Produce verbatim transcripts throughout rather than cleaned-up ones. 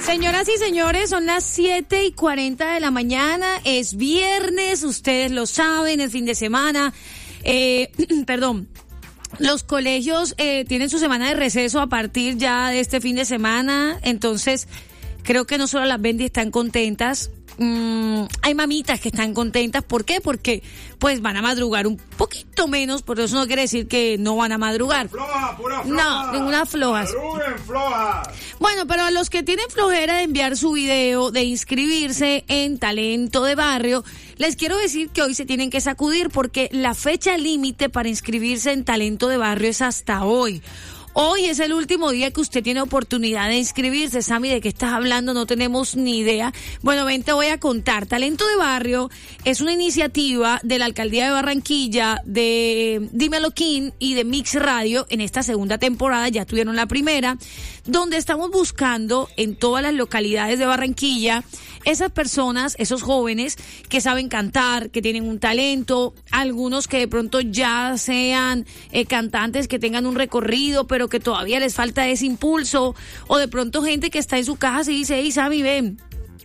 Señoras y señores, son las siete y cuarenta de la mañana, es viernes, ustedes lo saben, es fin de semana, eh, perdón, los colegios eh, tienen su semana de receso a partir ya de este fin de semana, entonces creo que no solo las Bendy están contentas, mm, hay mamitas que están contentas, ¿por qué? Porque pues van a madrugar un poquito menos, pero eso no quiere decir que no van a madrugar. Floja, pura floja. No, ninguna flojas. Madruguen, flojas. Bueno, pero a los que tienen flojera de enviar su video, de inscribirse en Talento de Barrio, les quiero decir que hoy se tienen que sacudir porque la fecha límite para inscribirse en Talento de Barrio es hasta hoy. Hoy es el último día que usted tiene oportunidad de inscribirse. Sammy, ¿de qué estás hablando? No tenemos ni idea. Bueno, ven, te voy a contar. Talento de Barrio es una iniciativa de la Alcaldía de Barranquilla, de Dímelo King y de Mix Radio en esta segunda temporada. Ya tuvieron la primera, donde estamos buscando en todas las localidades de Barranquilla esas personas, esos jóvenes que saben cantar, que tienen un talento, algunos que de pronto ya sean eh, cantantes que tengan un recorrido, pero que todavía les falta ese impulso, o de pronto gente que está en su casa y dice, hey, Sammy, ven,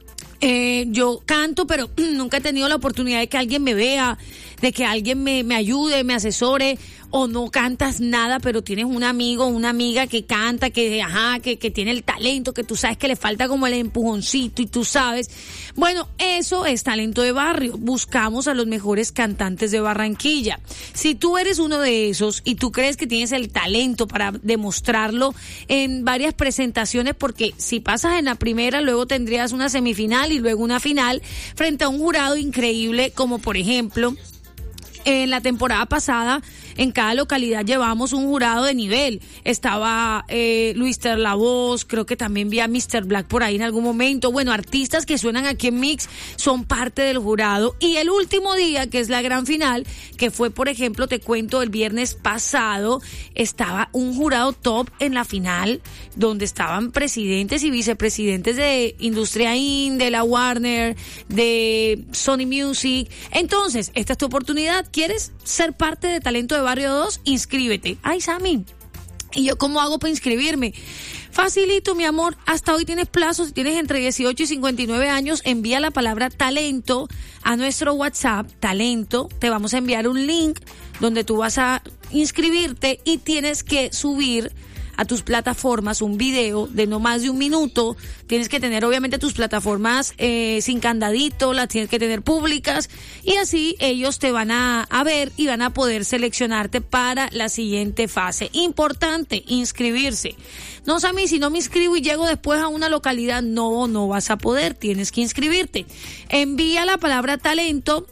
eh, yo canto, pero nunca he tenido la oportunidad de que alguien me vea, de que alguien me, me ayude, me asesore, o no cantas nada, pero tienes un amigo, una amiga que canta, que ajá, que, que tiene el talento, que tú sabes que le falta como el empujoncito y tú sabes. Bueno, eso es Talento de Barrio. Buscamos a los mejores cantantes de Barranquilla. Si tú eres uno de esos y tú crees que tienes el talento para demostrarlo en varias presentaciones, porque si pasas en la primera, luego tendrías una semifinal y luego una final frente a un jurado increíble, como por ejemplo, en la temporada pasada, en cada localidad llevamos un jurado de nivel. Estaba eh, Luis Ter La Voz, creo que también vi a mister Black por ahí en algún momento. Bueno, artistas que suenan aquí en Mix son parte del jurado. Y el último día, que es la gran final, que fue, por ejemplo, te cuento, el viernes pasado, estaba un jurado top en la final, donde estaban presidentes y vicepresidentes de Industria In, de la Warner, de Sony Music. Entonces, esta es tu oportunidad. ¿Quieres ser parte de Talento de Barrio dos? Inscríbete. Ay, Sammy, ¿y yo cómo hago para inscribirme? Facilito, mi amor. Hasta hoy tienes plazo. Si tienes entre dieciocho y cincuenta y nueve años, envía la palabra talento a nuestro WhatsApp, talento. Te vamos a enviar un link donde tú vas a inscribirte y tienes que subir a tus plataformas un video de no más de un minuto. Tienes que tener obviamente tus plataformas eh, sin candadito, las tienes que tener públicas y así ellos te van a, a ver y van a poder seleccionarte para la siguiente fase. Importante, inscribirse. No, Sammy, si no me inscribo y llego después a una localidad, no, no vas a poder, tienes que inscribirte. Envía la palabra talento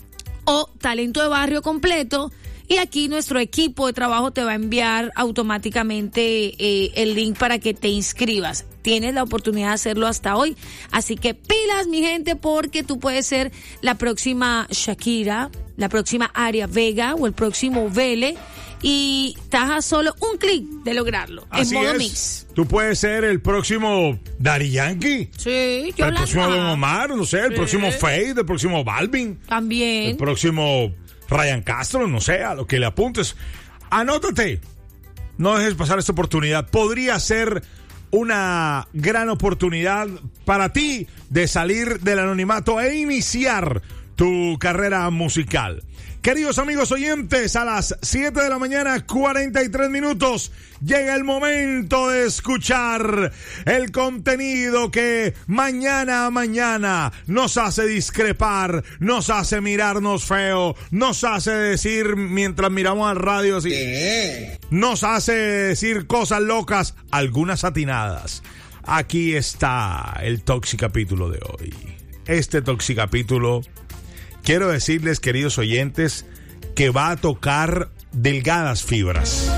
o talento de barrio completo. Y aquí nuestro equipo de trabajo te va a enviar automáticamente eh, el link para que te inscribas. Tienes la oportunidad de hacerlo hasta hoy. Así que pilas, mi gente, porque tú puedes ser la próxima Shakira, la próxima Aria Vega o el próximo Vele. Y estás a solo un clic de lograrlo. Así en modo es. Mix. Tú puedes ser el próximo Daddy Yankee. Sí, yo El la próximo amo. Don Omar, no sé, el Sí. próximo Fade, el próximo Balvin. También. El próximo Ryan Castro, no sé, a lo que le apuntes. Anótate. No dejes pasar esta oportunidad. Podría ser una gran oportunidad para ti de salir del anonimato e iniciar tu carrera musical. Queridos amigos oyentes, a las siete de la mañana, cuarenta y tres minutos, llega el momento de escuchar el contenido que mañana a mañana nos hace discrepar, nos hace mirarnos feo, nos hace decir mientras miramos al radio así, ¿qué? Nos hace decir cosas locas, algunas atinadas. Aquí está el Toxicapítulo de hoy. Este Toxicapítulo, quiero decirles, queridos oyentes, que va a tocar delgadas fibras.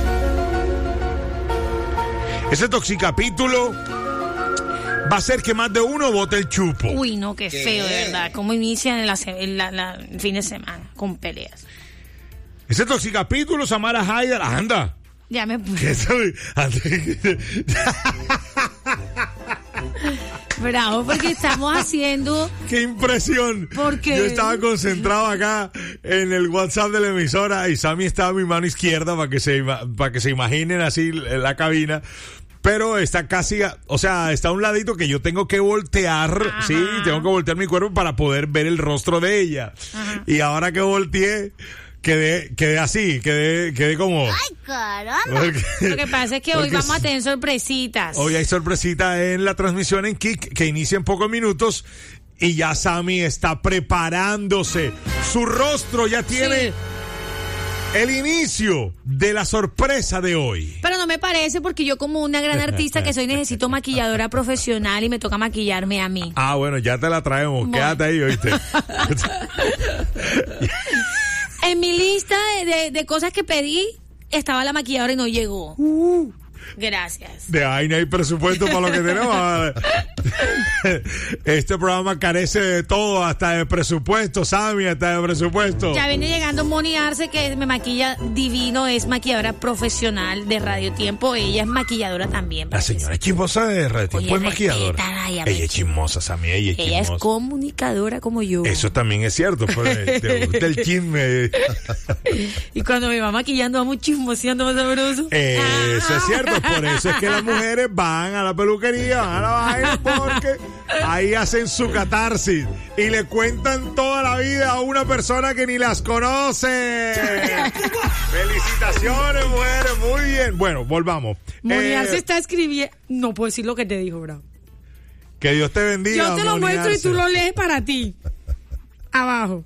Ese Toxicapítulo va a ser que más de uno bote el chupo. Uy, no, qué, ¿Qué? feo, de verdad. Cómo inician el, el, la, la, el fin de semana con peleas. Ese Toxicapítulo, Samara Haider, anda. Ya me puse. ¿Qué Bravo, porque estamos haciendo... ¡Qué impresión! Porque yo estaba concentrado acá en el WhatsApp de la emisora y Sammy estaba a mi mano izquierda para que se, para que se imaginen así en la cabina. pero está casi, a- o sea, está a un ladito que yo tengo que voltear, Ajá. sí, tengo que voltear mi cuerpo para poder ver el rostro de ella. Ajá. Y ahora que volteé, quedé, quedé así, quedé, quedé como... ¡Ay, caramba! Porque- Lo que pasa es que hoy porque vamos a sí. tener sorpresitas. Hoy hay sorpresita en la transmisión en Kik que inicia en pocos minutos y ya Sammy está preparándose. Su rostro ya tiene Sí. el inicio de la sorpresa de hoy. Pero no me parece porque yo como una gran artista que soy necesito maquilladora profesional y me toca maquillarme a mí. Ah, bueno, ya te la traemos. Bueno. Quédate ahí, ¿oíste? En mi lista de, de- de cosas que pedí estaba la maquilladora y no llegó. Gracias. De ahí no hay presupuesto para lo que tenemos. Este programa carece de todo, hasta de presupuesto, Sammy, hasta de presupuesto. Ya viene llegando Moni Arce, que me maquilla divino, es maquilladora profesional de Radio Tiempo. Ella es maquilladora también. La señora es chismosa de Radio Tiempo, Oye, es maquilladora. respétala, ella Ella me- es chismosa, Sammy, ella es Ella es chismosa. comunicadora como yo. Eso también es cierto, pues, te gusta el chisme. Y cuando me va maquillando, vamos chismoseando más sabroso. Eso es cierto, por eso es que las mujeres van a la peluquería, van a la vaina, porque ahí hacen su catarsis y le cuentan toda la vida a una persona que ni las conoce. Felicitaciones, mujeres, muy bien. Bueno, volvamos. Moni Eh, Arce está escribiendo. No puedo decir lo que te dijo, bro. que Dios te bendiga. Yo te lo Moni muestro y Arce. tú lo lees para ti. Abajo.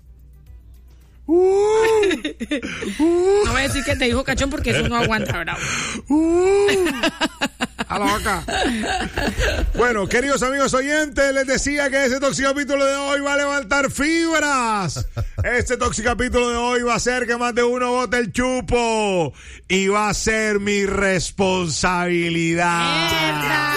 Uh, No voy a decir que te dijo cachón porque eso no aguanta, bravo. uh, a la vaca. Bueno, queridos amigos oyentes, les decía que este tóxico capítulo de hoy va a levantar fibras. Este tóxico capítulo de hoy va a hacer que más de uno bote el chupo. Y va a ser mi responsabilidad.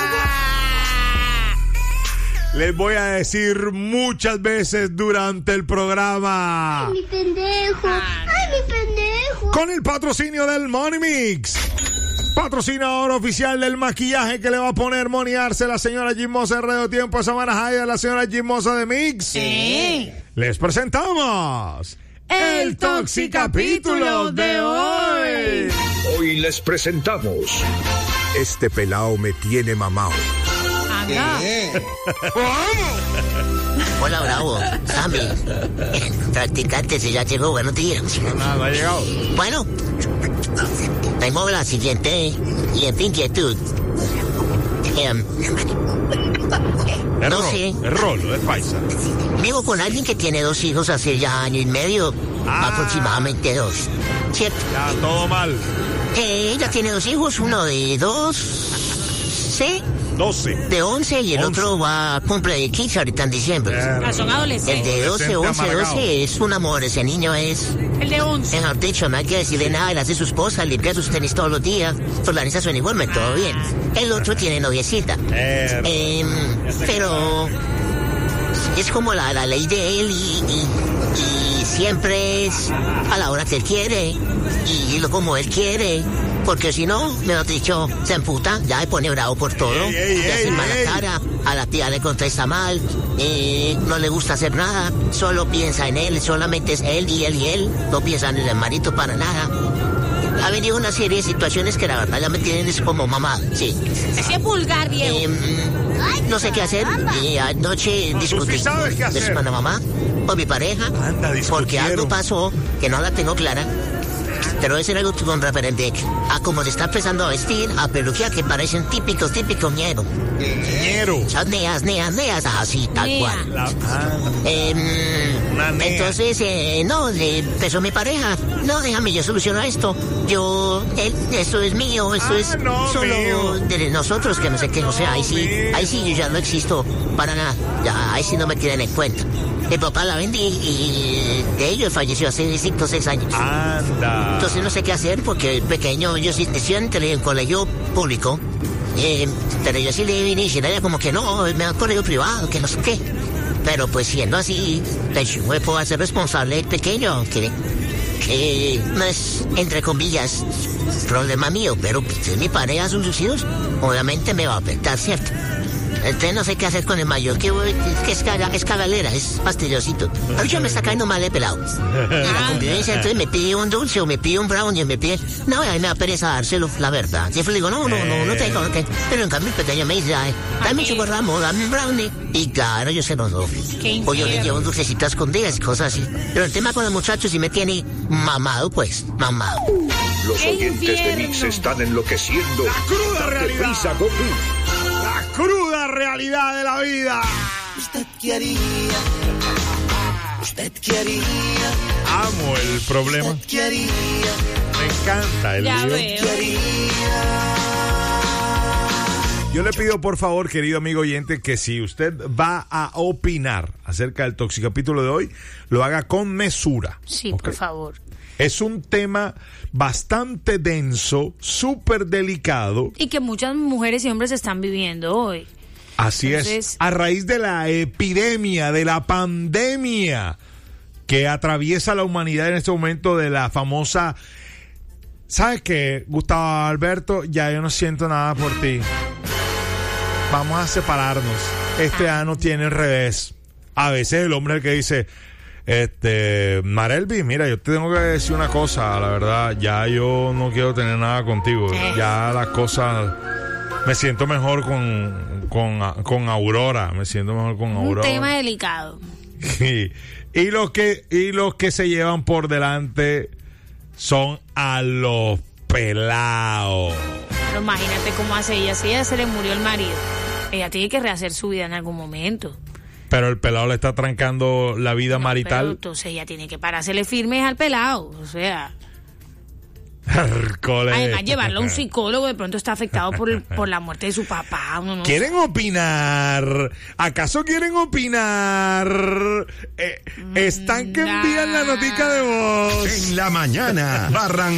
Les voy a decir muchas veces durante el programa. ¡Mi pendejo! ¡Ay, mi pendejo! Con el patrocinio del Money Mix. Patrocinador oficial del maquillaje que le va a poner Moni Arce, la señora chismosa de Radio Tiempo, Samara Jaya, la señora chismosa de Mix. Sí. Les presentamos El Toxicapítulo de hoy. Hoy les presentamos. Este pelao me tiene mamao. Anda. Hola, Bravo. Sammy. Practicante, si ya llegó, buenos días. Nada, no ha llegado. Bueno, tengo la siguiente y en inquietud. Em, Es No rolo, sé. es rolo, es paisa. vivo con alguien que tiene dos hijos hace ya año y medio, Ah. aproximadamente dos. ¿Cierto? Ya, todo mal. Eh, ella tiene dos hijos, uno de dos, sí, doce. de once y el Once. otro va cumple de quince ahorita en diciembre. Ah, son El adolescentes. de doce, Adolescente once, amargado. doce es un amor, ese niño es... El de once. Mejor dicho, no hay que decirle nada, él hace su esposa, limpia sus tenis todos los días, organiza su uniforme, todo bien. El otro tiene noviecita. Eh, Em, pero es como la, la ley de él y, y- y siempre es a la hora que él quiere y lo como él quiere. Porque si no, mejor dicho, se emputa, ya se pone bravo por todo, Ey, ey, le hace ey, mala ey. cara, a la tía le contesta mal, eh, no le gusta hacer nada, solo piensa en él, solamente es él y él y él, no piensa en el marito para nada. Ha venido una serie de situaciones que la verdad ya me tienen es como mamá, sí. Así es vulgar, viejo. Em, no sé qué hacer, y anoche Tú sí discutí sabes qué hacer. con la mamá, con mi pareja, Anda, porque discutieron. algo pasó que no la tengo clara. Pero es algo con referente a cómo se está empezando a vestir, a peluquear, que parecen típicos, típicos ñeros. ñero. Son neas, neas, neas, así, tal Nea. cual. La- ah, Em, Una nea. entonces, eh, no, le empezó mi pareja. No, déjame, yo soluciono esto. Yo, él, esto es mío, esto Ah, es no, solo mío. de nosotros, que no sé qué, o sea, ahí sí, mío. ahí sí yo ya no existo para nada. Ya, ahí sí no me tienen en cuenta. Mi papá la vendí y de ellos falleció hace cinco o seis años. Anda. Entonces no sé qué hacer porque pequeño yo sí estudiante en el colegio público. Eh, pero yo sí le vine y ella como que no, me da un colegio privado, que no sé qué. Pero pues siendo así, pues yo me puedo hacer responsable del pequeño, que, que no es, entre comillas, es problema mío, pero si mi pareja son sus hijos, obviamente me va a afectar, ¿cierto? Entonces no sé qué hacer con el mayor, que, que es, caga, es cagalera, es fastidosito. A mí ya me está cayendo mal de pelado. Y la convivencia, entonces me pide un dulce o me pide un brownie, me pide... No, a mí me da pereza dárselo, la verdad. Siempre le digo, no, no, no, no tengo, no tengo. Pero en cambio el pequeño me dice, ay, dame un chocorramo, dame un brownie. Y claro, yo se lo doy. O yo le llevo un dulcecito a escondidas y cosas así. Pero el tema con los muchachos sí me tiene mamado, pues, mamado. Los oyentes de Mix están enloqueciendo. La cruda Date realidad. prisa, Goku. La cruda realidad de la vida. ¿Usted qué haría? ¿Usted qué haría? Amo el problema. ¿Usted qué haría? Me encanta el Ya lío. veo. ¿Qué haría? Yo le pido por favor, querido amigo oyente, que si usted va a opinar acerca del Toxicapítulo de hoy, lo haga con mesura. Sí, ¿ok? por favor. Es un tema bastante denso, súper delicado. Y que muchas mujeres y hombres están viviendo hoy. Así es. Entonces- A raíz de la epidemia, de la pandemia que atraviesa la humanidad en este momento, de la famosa... ¿Sabes qué, Gustavo Alberto? Ya yo no siento nada por ti. Vamos a separarnos. Este ano tiene el revés. A veces el hombre es el que dice... Este, Marelvi, mira, yo te tengo que decir una cosa, la verdad, ya yo no quiero tener nada contigo, ya las cosas, me siento mejor con, con, con Aurora, me siento mejor con Aurora. Un tema delicado. y, y los que, y los que se llevan por delante son a los pelados. Pero imagínate cómo hace ella. Si ella se le murió el marido, ella tiene que rehacer su vida en algún momento. Pero el pelado le está trancando la vida No, marital. pero entonces ella tiene que parársele firmes al pelado. O sea, Cole. además llevarlo a un psicólogo, de pronto está afectado por, el- por la muerte de su papá. Uno no ¿Quieren opinar? ¿Acaso quieren opinar? Eh, están que envían la notica de voz. En la mañana, Barran